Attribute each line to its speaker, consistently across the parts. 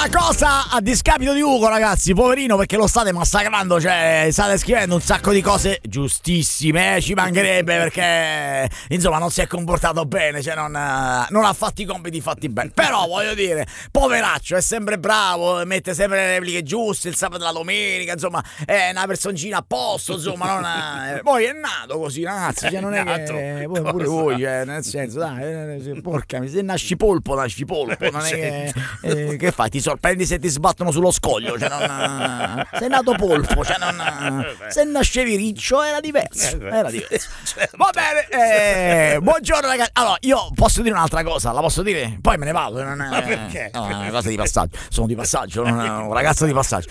Speaker 1: una cosa a discapito di Ugo, ragazzi, poverino, perché lo state massacrando, cioè state scrivendo un sacco di cose giustissime, ci mancherebbe, perché insomma non si è comportato bene, cioè non ha fatto i compiti fatti bene. Però voglio dire, poveraccio, è sempre bravo, mette sempre le repliche giuste, il sabato e la domenica, insomma è una personcina a posto, insomma poi è nato così, ragazzi, cioè non è che pure voi, cioè, nel senso, dai, porca, se nasci polpo, non è che fai, ti sorprendi se ti sbattono sullo scoglio, cioè non sei nato polpo, cioè non se nascevi riccio era diverso. Va bene, buongiorno ragazzi. Allora, io posso dire un'altra cosa, la posso dire? Poi me ne vado, non è
Speaker 2: perché?
Speaker 1: No, è una cosa di passaggio, sono di passaggio, non è un ragazzo di passaggio.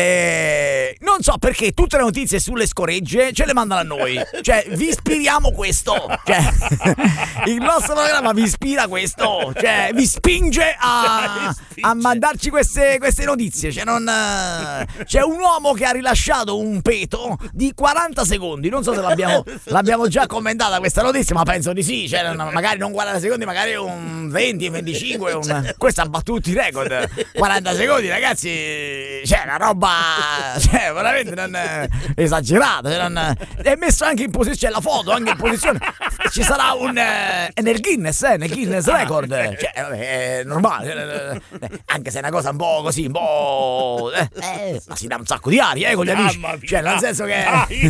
Speaker 1: Non so perché tutte le notizie sulle scoregge ce le mandano a noi, cioè vi ispiriamo questo, cioè il nostro programma vi ispira questo, cioè vi spinge a mandarci queste notizie, cioè non c'è un uomo che ha rilasciato un peto di 40 secondi, non so se l'abbiamo già commentata questa notizia, ma penso di sì, cioè magari non 40 secondi, magari un 20, 25, questo ha battuto tutti i record. 40 secondi, ragazzi, c'è una roba, cioè veramente non esagerata, cioè, è messo anche in posizione, c'è la foto anche in posizione, ci sarà nel Guinness record, cioè è normale, anche se è una cosa un po' così, un po' ma si dà un sacco di aria con gli amici, cioè nel senso che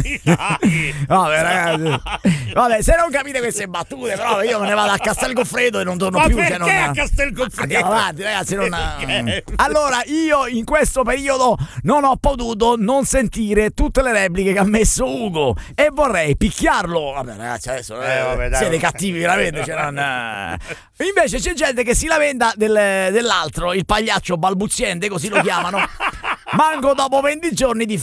Speaker 1: vabbè ragazzi, vabbè, se non capite queste battute, però io me ne vado a Castel Goffredo e non torno più,
Speaker 2: perché
Speaker 1: cioè non
Speaker 2: a Castel Goffredo?
Speaker 1: Andiamo avanti, ragazzi, allora io in questo periodo non ho potuto non sentire tutte le repliche che ha messo Ugo e vorrei picchiarlo. Vabbè ragazzi, adesso siete cattivi veramente, cioè, invece c'è gente che si lamenta dell'altro, il pagliaccio balbuziente, così lo chiamano. Manco dopo 20 giorni di